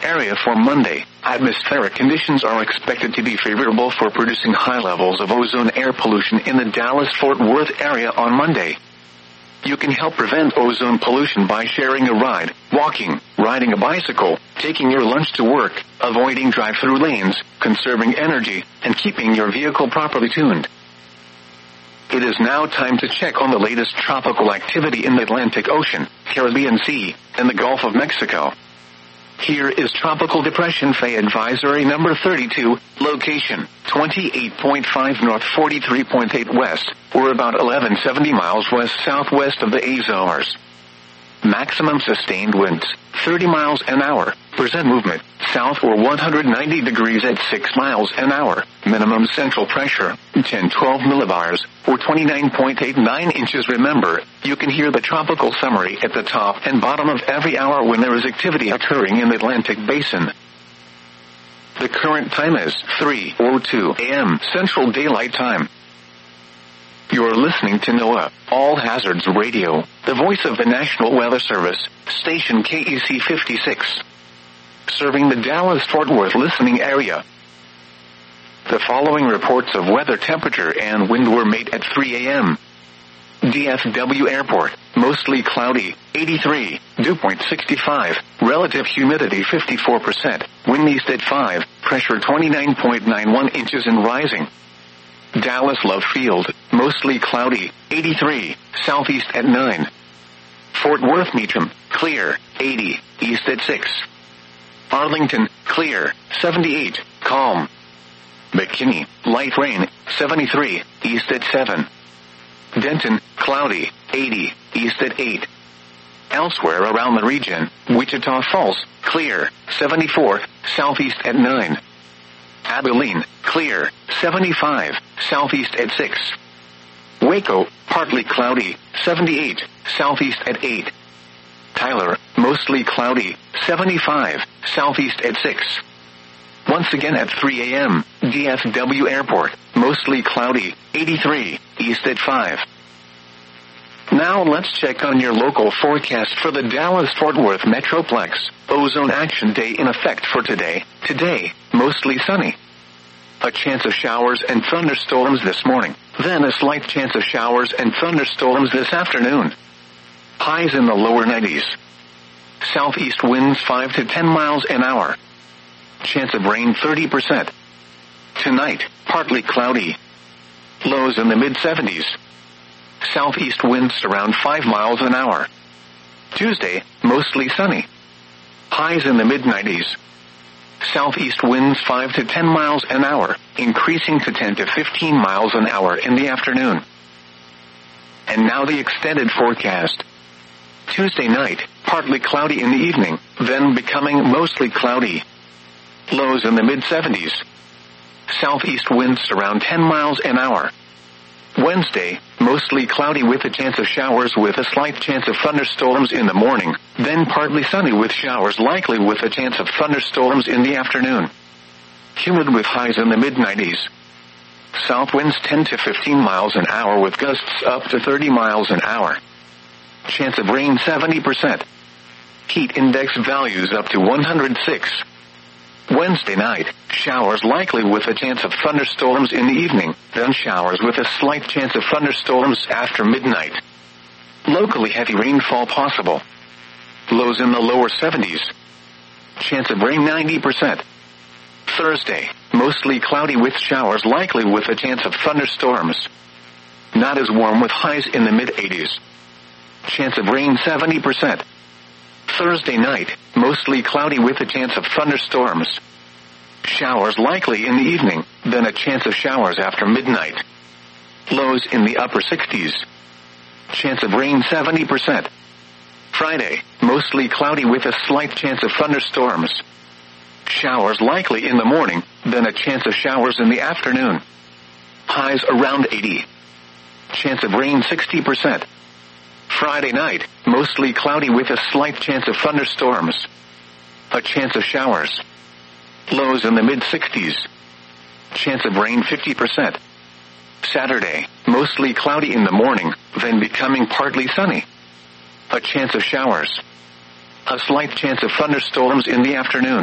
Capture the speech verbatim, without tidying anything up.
area for Monday. Atmospheric conditions are expected to be favorable for producing high levels of ozone air pollution in the Dallas-Fort Worth area on Monday. You can help prevent ozone pollution by sharing a ride, walking, riding a bicycle, taking your lunch to work, avoiding drive-through lanes, conserving energy, and keeping your vehicle properly tuned. It is now time to check on the latest tropical activity in the Atlantic Ocean, Caribbean Sea, and the Gulf of Mexico. Here is Tropical Depression Faye Advisory number thirty-two, location, twenty-eight point five north, forty-three point eight west, or about eleven seventy miles west-southwest of the Azores. Maximum sustained winds, thirty miles an hour, percent movement, south or one hundred ninety degrees at six miles an hour, minimum central pressure, ten twelve millibars, or twenty-nine point eight nine inches. Remember, you can hear the tropical summary at the top and bottom of every hour when there is activity occurring in the Atlantic Basin. The current time is three oh two a m Central Daylight Time. You're listening to NOAA, All Hazards Radio, the voice of the National Weather Service, station K E C fifty-six. Serving the Dallas-Fort Worth listening area. The following reports of weather, temperature, and wind were made at three a m D F W Airport, mostly cloudy, eighty-three, dew point sixty-five, relative humidity fifty-four percent, wind east at five, pressure twenty-nine point nine one inches and rising. Dallas Love Field, mostly cloudy, eighty-three, southeast at nine. Fort Worth Meacham, clear, eighty, east at six. Arlington, clear, seventy-eight, calm. McKinney, light rain, seventy-three, east at seven. Denton, cloudy, eighty, east at eight. Elsewhere around the region, Wichita Falls, clear, seventy-four, southeast at nine. Abilene, clear, seventy-five, southeast at six. Waco, partly cloudy, seventy-eight, southeast at eight. Tyler, mostly cloudy, seventy-five, southeast at six. Once again at three a m, D F W Airport, mostly cloudy, eighty-three, east at five. Now let's check on your local forecast for the Dallas-Fort Worth Metroplex. Ozone Action Day in effect for today. Today, mostly sunny. A chance of showers and thunderstorms this morning, then a slight chance of showers and thunderstorms this afternoon. Highs in the lower nineties. Southeast winds five to ten miles an hour. Chance of rain thirty percent. Tonight, partly cloudy. Lows in the mid seventies. Southeast winds around five miles an hour. Tuesday, mostly sunny. Highs in the mid nineties. Southeast winds five to ten miles an hour, increasing to ten to fifteen miles an hour in the afternoon. And now the extended forecast. Tuesday night, partly cloudy in the evening, then becoming mostly cloudy. Lows in the mid seventies. Southeast winds around ten miles an hour. Wednesday, mostly cloudy with a chance of showers with a slight chance of thunderstorms in the morning, then partly sunny with showers likely with a chance of thunderstorms in the afternoon. Humid with highs in the mid nineties. South winds ten to fifteen miles an hour with gusts up to thirty miles an hour. Chance of rain seventy percent. Heat index values up to one hundred six. Wednesday night, showers likely with a chance of thunderstorms in the evening, then showers with a slight chance of thunderstorms after midnight. Locally heavy rainfall possible. Lows in the lower seventies. Chance of rain ninety percent. Thursday, mostly cloudy with showers likely with a chance of thunderstorms. Not as warm with highs in the mid eighties. Chance of rain seventy percent. Thursday night, mostly cloudy with a chance of thunderstorms. Showers likely in the evening, then a chance of showers after midnight. Lows in the upper sixties. Chance of rain seventy percent. Friday, mostly cloudy with a slight chance of thunderstorms. Showers likely in the morning, then a chance of showers in the afternoon. Highs around eighty. Chance of rain sixty percent. Friday night, mostly cloudy with a slight chance of thunderstorms. A chance of showers. Lows in the mid sixties. Chance of rain fifty percent. Saturday, mostly cloudy in the morning, then becoming partly sunny. A chance of showers. A slight chance of thunderstorms in the afternoon.